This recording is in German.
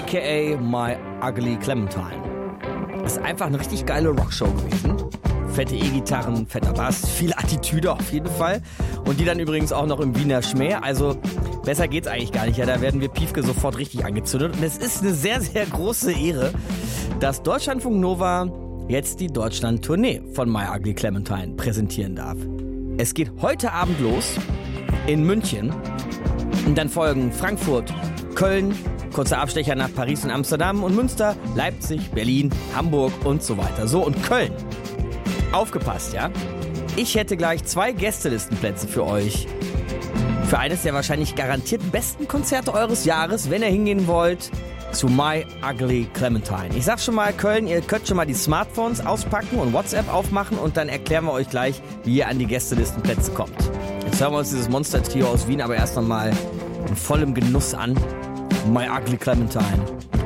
a.k.a. My Ugly Clementine. Das ist einfach eine richtig geile Rockshow gewesen. Fette E-Gitarren, fetter Bass, viel Attitüde auf jeden Fall. Und die dann übrigens auch noch im Wiener Schmäh. Also besser geht's eigentlich gar nicht. Ja, da werden wir Piefke sofort richtig angezündet. Und es ist eine sehr, sehr große Ehre, dass Deutschlandfunk Nova jetzt die Deutschland-Tournee von My Ugly Clementine präsentieren darf. Es geht heute Abend los in München. Und dann folgen Frankfurt, Köln, kurzer Abstecher nach Paris und Amsterdam und Münster, Leipzig, Berlin, Hamburg und so weiter. So, und Köln. Aufgepasst, ja? Ich hätte gleich 2 Gästelistenplätze für euch. Für eines der wahrscheinlich garantiert besten Konzerte eures Jahres, wenn ihr hingehen wollt, zu My Ugly Clementine. Ich sag schon mal, Köln, ihr könnt schon mal die Smartphones auspacken und WhatsApp aufmachen und dann erklären wir euch gleich, wie ihr an die Gästelistenplätze kommt. Jetzt hören wir uns dieses Monster-Trio aus Wien aber erst noch mal in vollem Genuss an. My Ugly Clementine.